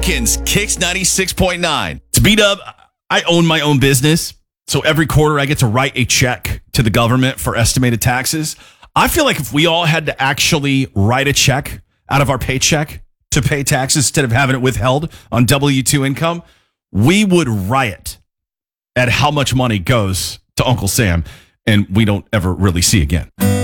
Elkins, Kicks 96.9. To beat up, I own my own business. So every quarter I get to write a check to the government for estimated taxes. I feel like if we all had to actually write a check out of our paycheck to pay taxes instead of having it withheld on W-2 income, we would riot at how much money goes to Uncle Sam and we don't ever really see again.